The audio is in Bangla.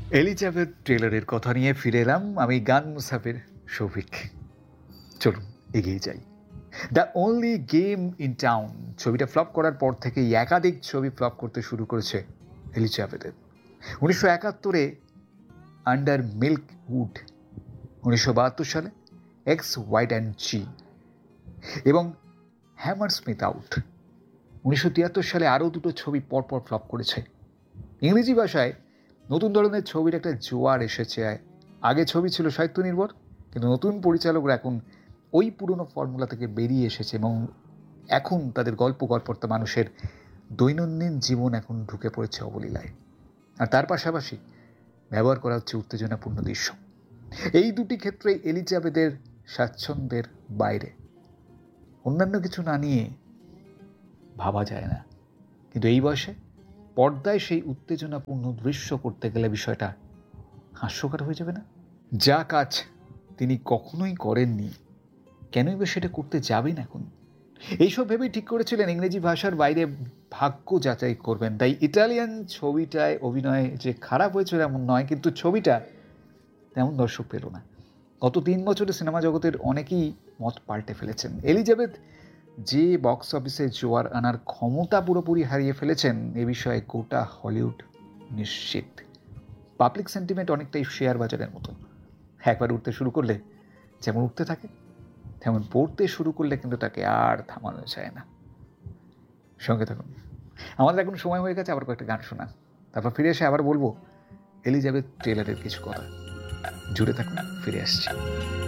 এলিজাবেথ টেলরের কথা নিয়ে ফিরে এলাম আমি, গান মুসাফির শফিক। চলুন এগিয়ে যাই। The only game in town ছবিটা ফ্লপ করার পর থেকেই একাধিক ছবি ফ্লপ করতে শুরু করেছে এলিজাবেথের। 1971 আন্ডার মিল্ক উড, 1972 সালে এক্স ওয়াইড অ্যান্ড জি এবং হ্যামার স্মিথ আউট। 1973 সালে আরও দুটো ছবি পরপর ফ্লপ করেছে। ইংরেজি ভাষায় নতুন ধরনের ছবির একটা জোয়ার এসেছে। আগে ছবি ছিল সাহিত্য নির্ভর, কিন্তু নতুন পরিচালকরা এখন ওই পুরনো ফর্মুলা থেকে বেরিয়ে এসেছে এবং এখন তাদের গল্পকর্তা মানুষের দৈনন্দিন জীবন এখন ঢুকে পড়েছে অবলীলায়। আর তার পাশাপাশি ব্যবহার করা হচ্ছে উত্তেজনাপূর্ণ দৃশ্য। এই দুটি ক্ষেত্রে এলিজাবেথের স্বাচ্ছন্দ্যের বাইরে। অন্যান্য কিছু না নিয়ে ভাবা যায় না, কিন্তু এই বয়সে পর্দায় সেই উত্তেজনাপূর্ণ দৃশ্য করতে গেলে বিষয়টা হাস্যকর হয়ে যাবে না? যা কাজ তিনি কখনোই করেননি, কেনই বা সেটা করতে যাবেন এখন? এইসব ভেবেই ঠিক করেছিলেন ইংরেজি ভাষার বাইরে ভাগ্য যাচাই করবেন। তাই ইটালিয়ান ছবিটায় অভিনয় যে খারাপ হয়েছিল এমন নয়, কিন্তু ছবিটা তেমন দর্শক পেল না। গত 3 বছরে সিনেমা জগতের অনেকেই মত পাল্টে ফেলেছেন। এলিজাবেথ যে বক্স অফিসে জোয়ার আনার ক্ষমতা পুরোপুরি হারিয়ে ফেলেছেন এ বিষয়ে গোটা হলিউড নিশ্চিত। পাবলিক সেন্টিমেন্ট অনেকটাই শেয়ার বাজারের মতো, একবার উঠতে শুরু করলে যেমন উঠতে থাকে, তেমন পড়তে শুরু করলে কিন্তু তাকে আর থামানো যায় না। সঙ্গে থাকুন, আমাদের এখন সময় হয়ে গেছে আবার কয়েকটা গান শোনা, তারপর ফিরে এসে আবার বলবো এলিজাবেথ টেলরের কিছু কথা। জুড়ে থাকুন, ফিরে আসছি।